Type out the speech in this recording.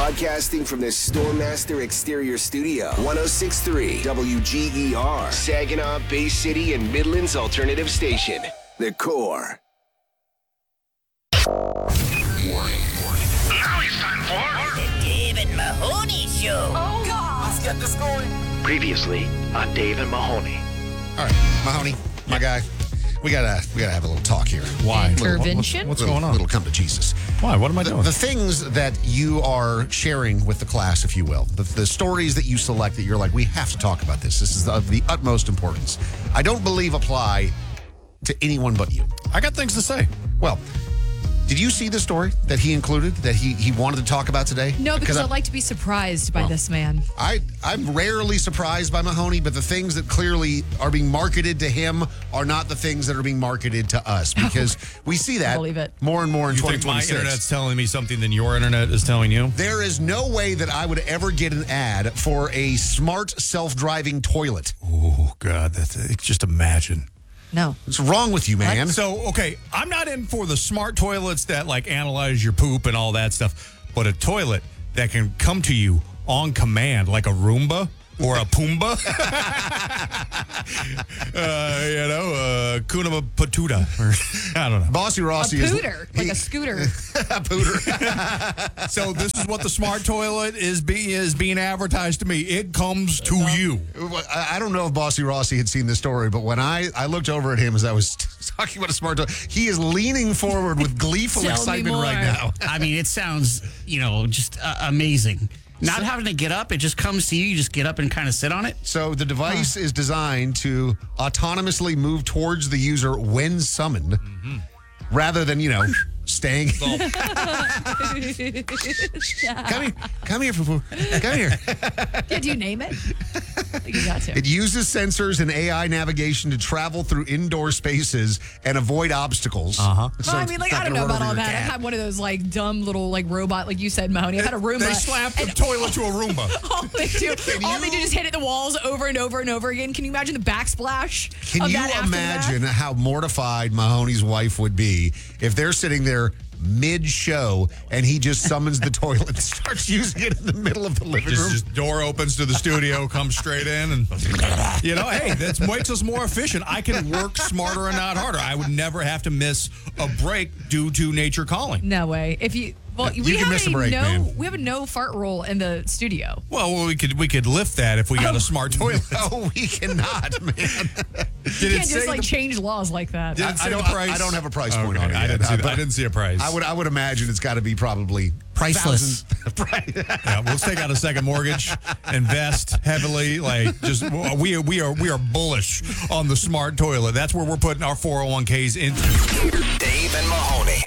Broadcasting from the Stormmaster Exterior Studio, 106.3 WGER, Saginaw, Bay City, and Midland's alternative station, The Core. Warning. Now it's time for The David Mahoney Show. Oh, God. Let's get this going. Previously on Dave and Mahoney. All right, Mahoney, my guy, we gotta have a little talk here. Why? Intervention? What's going on? Little come to Jesus. Why? What am I doing? The things that you are sharing with the class, if you will, the stories that you select that you're like, we have to talk about this. This is of the utmost importance. I don't believe apply to anyone but you. I got things to say. Well, did you see the story that he included that he wanted to talk about today? No, because I like to be surprised by this man. I'm rarely surprised by Mahoney, but the things that clearly are being marketed to him are not the things that are being marketed to us, because we see that Believe it. more and more in You think my 2026. internet's telling me something than your internet is telling you? There is no way that I would ever get an ad for a smart self-driving toilet. Oh, God. Just imagine. No. What's wrong with you, man? So, okay, I'm not in for the smart toilets that, like, analyze your poop and all that stuff, but a toilet that can come to you on command, like a Roomba or a Pumbaa. Kuna Patuta. Or, I don't know. Bossy A Rossi is... pooter, like a scooter. A pooter. So this is what the smart toilet is being advertised to me. It comes to you. I don't know if Bossy Rossi had seen this story, but when I looked over at him as I was talking about a smart toilet, he is leaning forward with gleeful Tell me excitement more. right now. I mean, it sounds, just amazing. Not having to get up, it just comes to you. You just get up and kind of sit on it. So the device is designed to autonomously move towards the user when summoned, rather than, staying. Come here, Fufu. Come here. Yeah, do you name it? I think you got to. It uses sensors and AI navigation to travel through indoor spaces and avoid obstacles. Uh-huh. So Well, I it's mean, not I don't gonna know run about over all your that. I cat. had one of those, dumb little, robot, like you said, Mahoney. I had a Roomba. They slapped the toilet to a Roomba. All they do is hit it the walls over and over and over again. Can you imagine the backsplash? Can of you that after imagine that? how mortified Mahoney's wife would be if they're sitting there mid-show and he just summons the toilet and starts using it in the middle of the living room? Just door opens to the studio, comes straight in, and hey, that makes us more efficient. I can work smarter and not harder. I would never have to miss a break due to nature calling. No way. If you... Well, You we can have miss a break, no. man. We have a no fart rule in the studio. Well, we could lift that if we got a smart toilet. No, we cannot, man. Did You can't just change laws like that. Did it say I the don't, price? I don't have a price point Okay, on it I yet. didn't see a price. I would imagine it's got to be probably Priceless. thousands. Yeah, let's take out a second mortgage, invest heavily. We are bullish on the smart toilet. That's where we're putting our 401ks into. Dave and Mahoney.